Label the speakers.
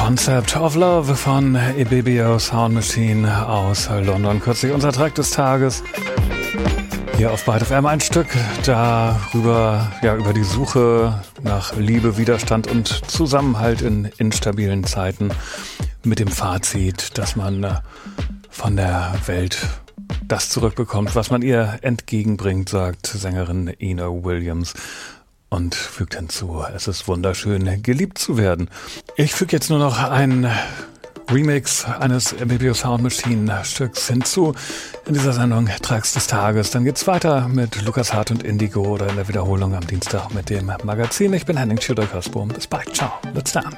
Speaker 1: Concept of Love von Ibibio Sound Machine aus London. Kürzlich unser Track des Tages. Hier auf Byte FM ein Stück darüber, über die Suche nach Liebe, Widerstand und Zusammenhalt in instabilen Zeiten. Mit dem Fazit, dass man von der Welt das zurückbekommt, was man ihr entgegenbringt, sagt Sängerin Eno Williams. Und fügt hinzu, es ist wunderschön, geliebt zu werden. Ich füge jetzt nur noch einen Remix eines Ibibio Sound Machine Stücks hinzu in dieser Sendung Tracks des Tages. Dann geht's weiter mit Lukas Hart und Indigo oder in der Wiederholung am Dienstag mit dem Magazin. Ich bin Henning Schüder-Kasbohm. Bis bald. Ciao. Let's dance.